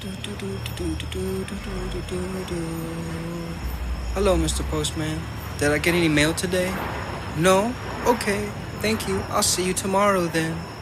Hello, Mr. Postman. Did I get any mail today? No? Okay, thank you. I'll see you tomorrow then.